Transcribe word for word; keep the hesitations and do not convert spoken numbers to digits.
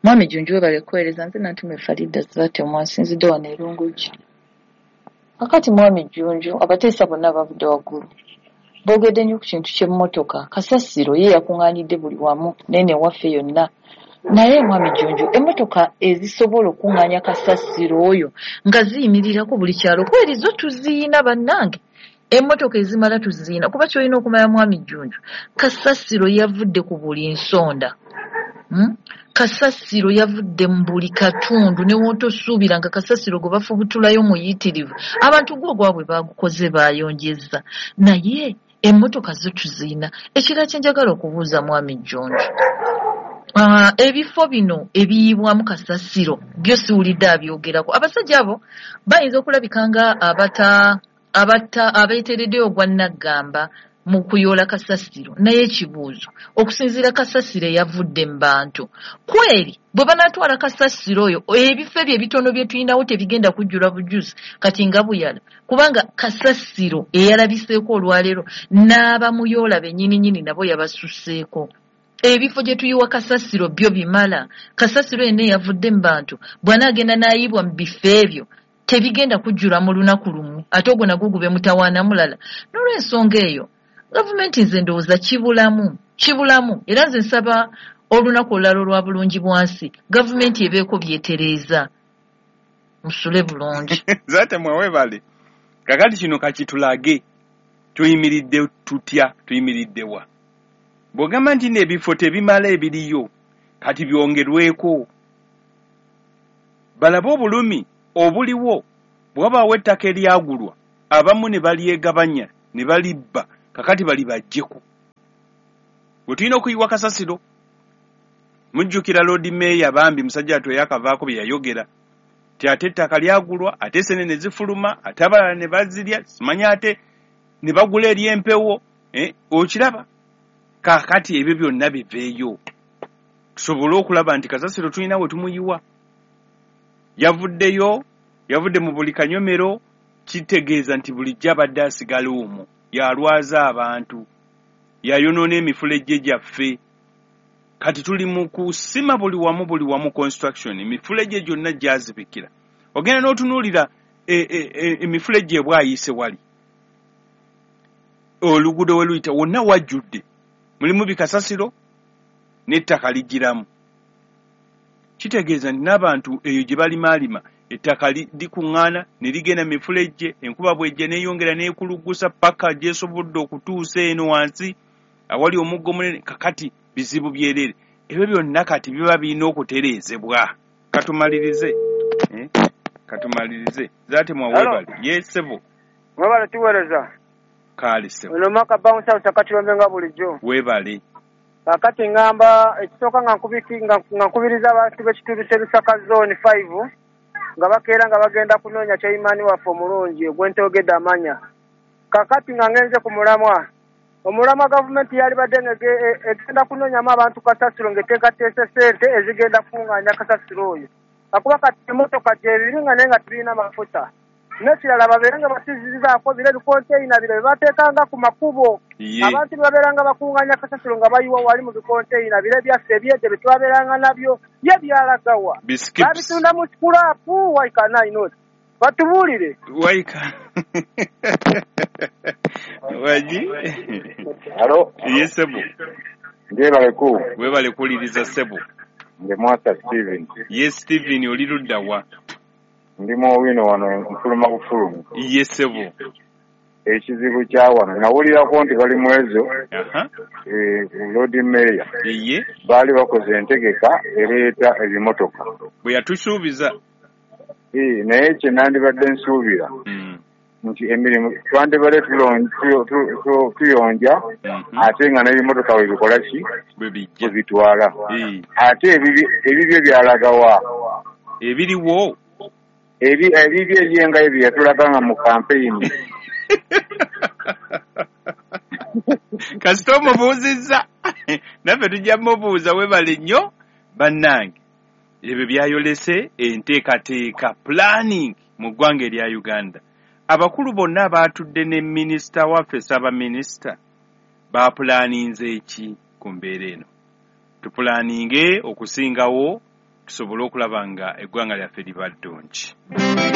Mwami Junju bale kueleza nze natume Farida zate mwasinzidde wano erunguji. Akati Mwami Junju abateesa bonna bavudde waggulu. Boogedde nnyo ku kintu ky'emmotoka kasasiro ye yakuŋŋaanyidde buli wamu nene waffe yonna. Naye Mwami Junju emmotoka ezisobola okuŋŋaanya kasasiro oyo nga ziyimirirako buli kyalo kwerizo tuziina bannange. Emmotoka ezimala tuziina kuba kyolina okumanya Mwami Junju kasasiro yavudde ku buli nsonda. Hmm? Kasasiro yavudde mu buli katundu ne wotosuubira nga kasasiro gwe bafubutulayo muyitirivu abantu gwo gwabwe bagukoze bayonjeza naye emmotoka zo tuziina. Ekirala kye njagala okubuuza Mwami Junju, uh, ebifo bino ebiyibwamu kasasiro byo siwulidde abyogerako. Abasajja abo bayinza okulabika nga abata abata abeetereddeyo ogwa Naggamba mu kuyoola kasasiro, naye ekibuuzo okusinziira kasasiro yavudde mu bantu kweri bwe banaatwala kasasiro oyo ebifo ebyo ebitono bye tulinawo tebigenda kujjula bujuzi kati nga buyala kubanga kasasiro eyalabiseeko olwaleero n'abamuyoola bennyini nyini nabo yabasuseeko. Ebifo gye tuyiwa kasasiro byo bimala. Kasasiro yenna yavudde mu bantu bw'anaagenda n'ayibwa mu bifo ebyo tebigenda kujjula mu lunaku lumu ate ogwo nagwo gube mutawaana mulala. N'olw'ensonga eyo gavumenti nze ndowooza kibulamu kibulamu era nze nsaba olunaku olulala olwa bulungi bwansi gavumenti ebeeko byetereeza musule bulungi. Zate mwewebale kakati kino kakitulage tuyimiridde tutya tuyimiriddewa. Bw'ogamba nti n'ebifo tebimala ebiriyo kati byongerweko balabe obulumi obuliwo bw'abaawo ettaka eryagulwa abamu ne balyegabanya ne balibba kakati bali bajjeku. Bwe tulina okuyiwa kasasiro mujjukira Lord Mayor bambi musajja atwe yakavaako bye yayogera ti ate ettaka lyagulwa ate sene ne zifuluma ate abalala ne bazirya simanya ate ne bagula ery'empewo. Eh, okiraba kakati ebyo byonna biveeyo tusobole okulaba nti kasasiro tulina we tumuyiwa yavuddeyo yavudde mu buli kanyomero kitegeeza nti bulijjo abadde asigala omwo yalwaza abantu yayonoona emifulejje gyaffe kati tuli mu kusima buli wamu buli wamu construction emifulejje gyonna gyazibikira. Ogenda n'otunuulira emifulejje ebwayise wali oluguudo we luyita wonna wajjudde mulimu bikasasiro n'ettaka ligiramu. Kitegeeza nti n'abantu eyo gye balimaalima ettaka likuŋŋaana ne ligenda mifulejje enkuba bwejja neeyongera neekuluggusa paka gyesobodde okutuusa eno wansi awali omuggo munene kakati bizibu byerere. Ebyo byonna kati biba birina okutereezebwa. Katumalirize eh? Katumalirize Zate mwawebale yesebo mwebale tuweereza kaali sebo ono maka bawunsa utakatulombe nga bulijjo webale kakati ngamba ekisooka nga nkubiki nga nkubiriza abantu b'ekitundu ky'Lusaka zone five nga bakeera nga bagenda kunoonya kyaimaani waffe omulungi ogw'entoogedde amanya. Kakati nga ngenze ku mulamwa omulamwa gavumenti yali badde egenda kunoonyamu abantu kasasiro ng'eteekateese ssente ezigenda kuŋŋaanya kasasiro oyo akuba kati emmotoka gyebiri nga naye nga tulina mafuta n'ekirala babeere nga basizizaako bire ebikonteyina bire bebateekanga ku makubo abantu babeeranga bakuŋŋaanya kasasiro nga bayiwa wali mu bikonteyina bire byaffe ebyegyo bye twabeeranga nabyo ye byalagawa babitunda mu sikulaapu waikana inoti batubuulire waika waji halo yesebo ndebaleku webalekuuliriza sebo nde Mwasa Steven. Yes Steven oli ludda wa ndi mu wino wano nfuluma bufulumu. Yes sebo ekizibu kya wano nawulirako nti bali mwezo aha eh Lord Mayor iye bali bakoze entegeka ereeta ebimotoka bwe yatusuubiza eh naye kye nandibadde nsuubira mm. nti emirimu twandibadde tuyonja ate nga n'ebimotoka bwe bikola ki bwe bitwala ate ebibyo byalagawa ebiriwo ebibyo ebyengayo bye yatulaganga mu kampeyini kasita omubuuzizza naffe tujja mubuuza webale nnyo bannange ebyo byayolese enteekateeka planning mu ggwanga erya Uganda. Abakulu bonna abaatudde ne minisita waffe Ssaabaminisita baapulaaninze eki ku mbeera eno. Tupulaaninge okusingawo tusobole okulaba nga eggwanga lyaffe liba ddungi.